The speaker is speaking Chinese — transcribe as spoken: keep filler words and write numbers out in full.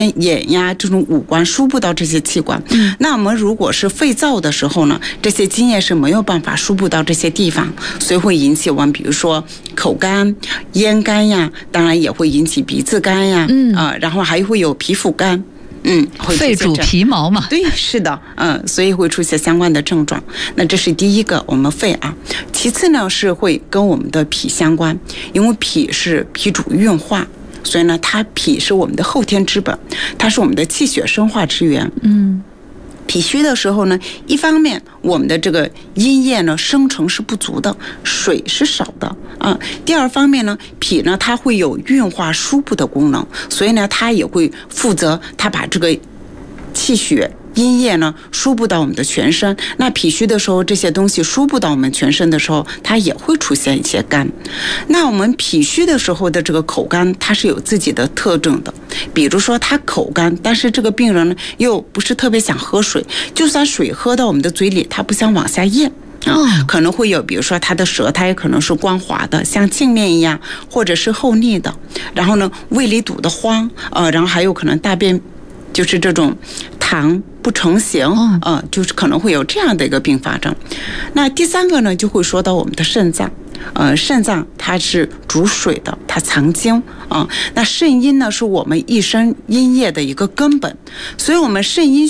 眼呀这种五官输布到这些器官。嗯，那我们如果是肺燥的时候呢，这些津液是没有办法输布到这些地方，所以会引起我们比如说口干、咽干呀，当然也会引起鼻子干呀，嗯啊、呃，然后还会有皮肤干。嗯， 肺主皮毛嘛， 对，是的，嗯，所以会出现相关的症状。那这是第一个，我们肺啊。其次呢，是会跟我们的脾相关，因为脾是脾主运化，所以呢，它脾是我们的后天之本，它是我们的气血生化之源。嗯。脾虚的时候呢，一方面我们的这个阴液呢生成是不足的，水是少的啊。第二方面呢，脾呢它会有运化输布的功能，所以呢它也会负责它把这个气血阴液呢输布到我们的全身。那脾虚的时候，这些东西输布到我们全身的时候，它也会出现一些干。那我们脾虚的时候的这个口干，它是有自己的特征的。比如说他口干，但是这个病人呢又不是特别想喝水，就算水喝到我们的嘴里，他不想往下咽。啊，可能会有，比如说他的舌苔可能是光滑的，像镜面一样，或者是厚腻的。然后呢，胃里堵得慌，呃，然后还有可能大便就是这种溏不成形，呃，就是可能会有这样的一个并发症。那第三个呢，就会说到我们的肾脏。呃，肾脏它是主水的，它藏精啊、呃。那肾阴呢，是我们一身阴液的一个根本，所以我们肾阴